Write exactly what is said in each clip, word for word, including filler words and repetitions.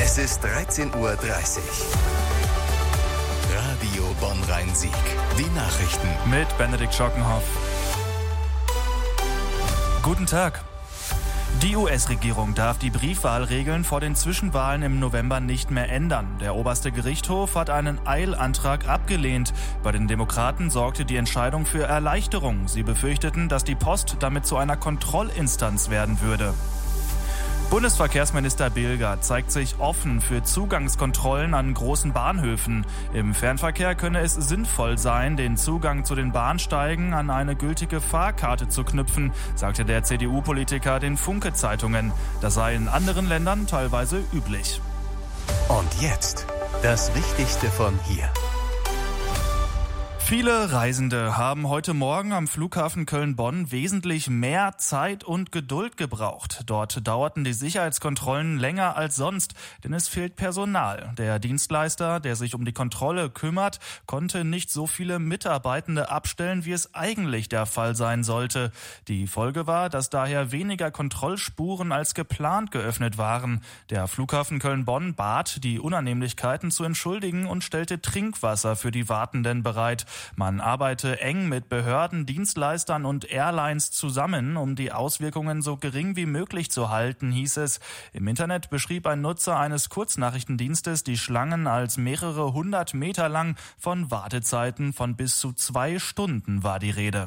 Es ist dreizehn Uhr dreißig. Radio Bonn-Rhein-Sieg. Die Nachrichten mit Benedikt Schockenhoff. Guten Tag. Die U S-Regierung darf die Briefwahlregeln vor den Zwischenwahlen im November nicht mehr ändern. Der oberste Gerichtshof hat einen Eilantrag abgelehnt. Bei den Demokraten sorgte die Entscheidung für Erleichterung. Sie befürchteten, dass die Post damit zu einer Kontrollinstanz werden würde. Bundesverkehrsminister Bilger zeigt sich offen für Zugangskontrollen an großen Bahnhöfen. Im Fernverkehr könne es sinnvoll sein, den Zugang zu den Bahnsteigen an eine gültige Fahrkarte zu knüpfen, sagte der C D U-Politiker den Funke-Zeitungen. Das sei in anderen Ländern teilweise üblich. Und jetzt das Wichtigste von hier. Viele Reisende haben heute Morgen am Flughafen Köln-Bonn wesentlich mehr Zeit und Geduld gebraucht. Dort dauerten die Sicherheitskontrollen länger als sonst, denn es fehlt Personal. Der Dienstleister, der sich um die Kontrolle kümmert, konnte nicht so viele Mitarbeitende abstellen, wie es eigentlich der Fall sein sollte. Die Folge war, dass daher weniger Kontrollspuren als geplant geöffnet waren. Der Flughafen Köln-Bonn bat, die Unannehmlichkeiten zu entschuldigen und stellte Trinkwasser für die Wartenden bereit. Man arbeite eng mit Behörden, Dienstleistern und Airlines zusammen, um die Auswirkungen so gering wie möglich zu halten, hieß es. Im Internet beschrieb ein Nutzer eines Kurznachrichtendienstes die Schlangen als mehrere hundert Meter lang. Von Wartezeiten von bis zu zwei Stunden war die Rede.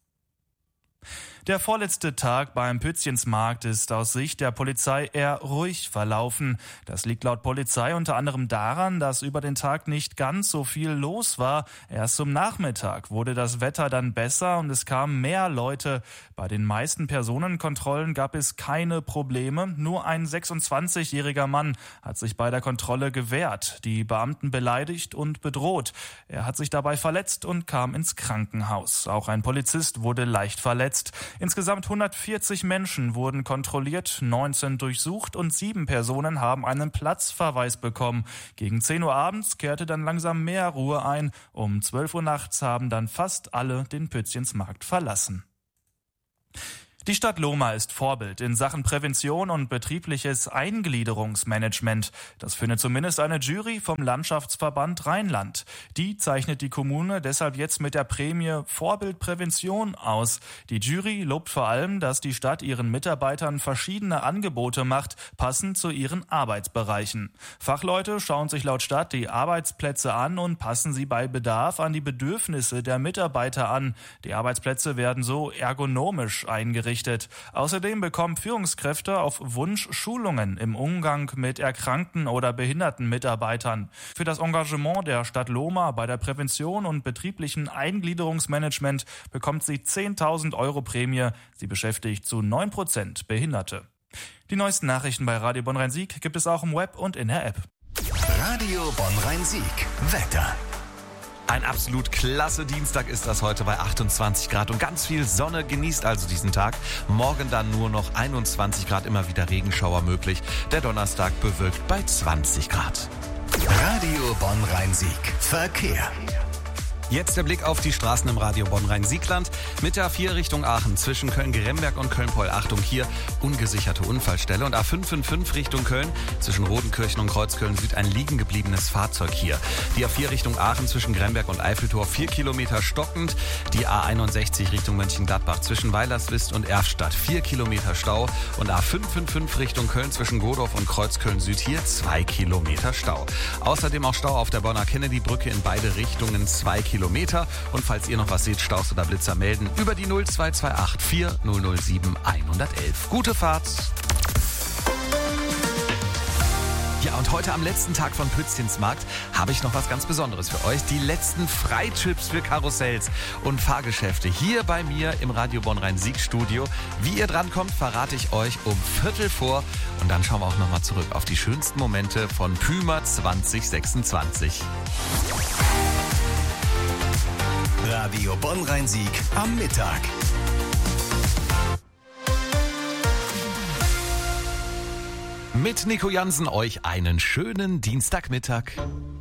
Der vorletzte Tag beim Pützchensmarkt ist aus Sicht der Polizei eher ruhig verlaufen. Das liegt laut Polizei unter anderem daran, dass über den Tag nicht ganz so viel los war. Erst zum Nachmittag wurde das Wetter dann besser und es kamen mehr Leute. Bei den meisten Personenkontrollen gab es keine Probleme. Nur ein sechsundzwanzigjähriger Mann hat sich bei der Kontrolle gewehrt, die Beamten beleidigt und bedroht. Er hat sich dabei verletzt und kam ins Krankenhaus. Auch ein Polizist wurde leicht verletzt. Insgesamt hundertvierzig Menschen wurden kontrolliert, neunzehn durchsucht und sieben Personen haben einen Platzverweis bekommen. Gegen zehn Uhr abends kehrte dann langsam mehr Ruhe ein. Um zwölf Uhr nachts haben dann fast alle den Pützchensmarkt verlassen. Die Stadt Lohmar ist Vorbild in Sachen Prävention und betriebliches Eingliederungsmanagement. Das findet zumindest eine Jury vom Landschaftsverband Rheinland. Die zeichnet die Kommune deshalb jetzt mit der Prämie Vorbild Prävention aus. Die Jury lobt vor allem, dass die Stadt ihren Mitarbeitern verschiedene Angebote macht, passend zu ihren Arbeitsbereichen. Fachleute schauen sich laut Stadt die Arbeitsplätze an und passen sie bei Bedarf an die Bedürfnisse der Mitarbeiter an. Die Arbeitsplätze werden so ergonomisch eingerichtet. Außerdem bekommen Führungskräfte auf Wunsch Schulungen im Umgang mit erkrankten oder behinderten Mitarbeitern. Für das Engagement der Stadt Lohmar bei der Prävention und betrieblichen Eingliederungsmanagement bekommt sie zehntausend Euro Prämie. Sie beschäftigt zu neun Prozent Behinderte. Die neuesten Nachrichten bei Radio Bonn-Rhein-Sieg gibt es auch im Web und in der App. Radio Bonn-Rhein-Sieg. Wetter. Ein absolut klasse Dienstag ist das heute bei achtundzwanzig Grad und ganz viel Sonne. Genießt also diesen Tag. Morgen dann nur noch einundzwanzig Grad, immer wieder Regenschauer möglich. Der Donnerstag bewölkt bei zwanzig Grad. Radio Bonn-Rhein-Sieg. Verkehr. Jetzt der Blick auf die Straßen im Radio Bonn-Rhein-Siegland. Mit der A vier Richtung Aachen zwischen Köln-Gremberg und Köln-Poll. Achtung, hier ungesicherte Unfallstelle. Und A fünf fünf fünf Richtung Köln zwischen Rodenkirchen und Kreuzköln Süd ein liegen gebliebenes Fahrzeug hier. Die A vier Richtung Aachen zwischen Gremberg und Eiffeltor vier Kilometer stockend. Die A einundsechzig Richtung Mönchengladbach zwischen Weilerswist und Erftstadt vier Kilometer Stau. Und A fünf fünf fünf Richtung Köln zwischen Godorf und Kreuzköln Süd hier zwei Kilometer Stau. Außerdem auch Stau auf der Bonner Kennedy-Brücke in beide Richtungen zwei Kilometer. Und falls ihr noch was seht, Staus oder Blitzer melden über die null zwei zwei acht vier null null sieben eins eins eins. Gute Fahrt! Ja, und heute am letzten Tag von Pützchensmarkt habe ich noch was ganz Besonderes für euch. Die letzten Freitrips für Karussells und Fahrgeschäfte hier bei mir im Radio Bonn-Rhein-Sieg-Studio. Wie ihr drankommt, verrate ich euch um Viertel vor. Und dann schauen wir auch nochmal zurück auf die schönsten Momente von Pyma zwanzig sechsundzwanzig. Radio Bonn-Rhein-Sieg am Mittag. Mit Nico Jansen euch einen schönen Dienstagmittag.